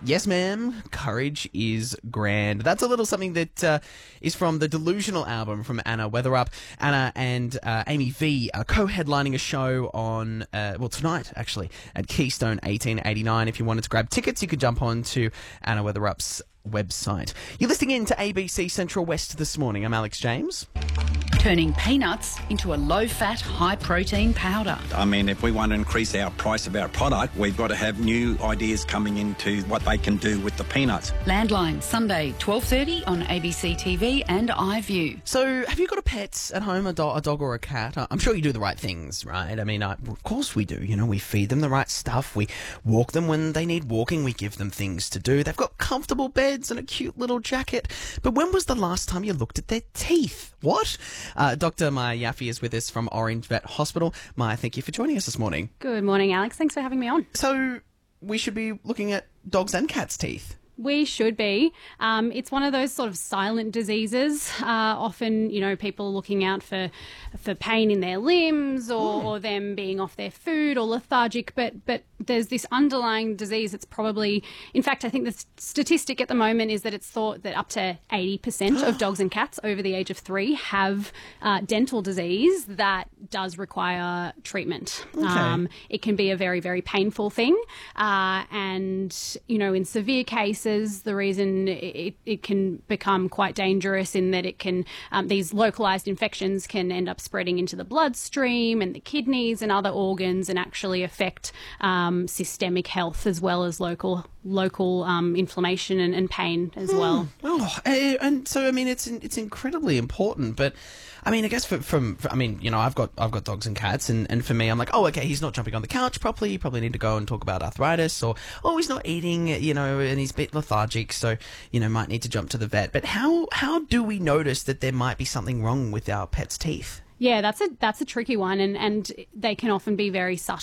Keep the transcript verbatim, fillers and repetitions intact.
Yes, ma'am. Courage is grand. That's a little something that uh, is from the Delusional album from Anna Weatherup. Anna and uh, Amy V are co-headlining a show on, uh, well, tonight, actually, at Keystone eighteen eighty-nine. If you wanted to grab tickets, you could jump on to Anna Weatherup's website. You're listening in to A B C Central West this morning. I'm Alex James. Turning peanuts into a low-fat, high-protein powder. I mean, if we want to increase our price of our product, we've got to have new ideas coming into what they can do with the peanuts. Landline, Sunday, twelve thirty on A B C T V and iView. So, have you got a pet at home, a, do- a dog or a cat? I'm sure you do the right things, right? I mean, I, of course we do. You know, we feed them the right stuff. We walk them when they need walking. We give them things to do. They've got comfortable beds and a cute little jacket. But when was the last time you looked at their teeth? What? Uh, Doctor Maya Yaffe is with us from Orange Vet Hospital. Maya, thank you for joining us this morning. Good morning, Alex. Thanks for having me on. So, we should be looking at dogs' and cats' teeth. We should be. Um, it's one of those sort of silent diseases. Uh, often, you know, people are looking out for for pain in their limbs or, mm. or them being off their food or lethargic, but but there's this underlying disease that's probably, in fact, I think the statistic at the moment is that it's thought that up to eighty percent of dogs and cats over the age of three have uh, dental disease that does require treatment. Okay. Um, it can be a very, very painful thing. Uh, and, you know, in severe cases, the reason it, it can become quite dangerous in that it can, um, these localized infections can end up spreading into the bloodstream and the kidneys and other organs and actually affect um, systemic health as well as local local um, inflammation and, and pain as hmm. well. Oh, and so I mean, it's it's incredibly important. But I mean, I guess for, from for, I mean, you know, I've got I've got dogs and cats, and, and for me, I'm like, oh, okay, he's not jumping on the couch properly. You probably need to go and talk about arthritis, or oh, he's not eating, you know, and he's a bit lethargic, so you know, might need to jump to the vet. But how how do we notice that there might be something wrong with our pet's teeth? Yeah, that's a that's a tricky one, and, and they can often be very subtle.